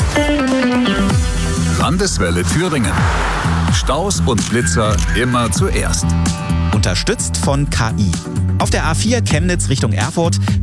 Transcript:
Landeswelle Thüringen. Staus und Blitzer immer zuerst. Unterstützt von KI. Auf der A4 Chemnitz Richtung Erfurt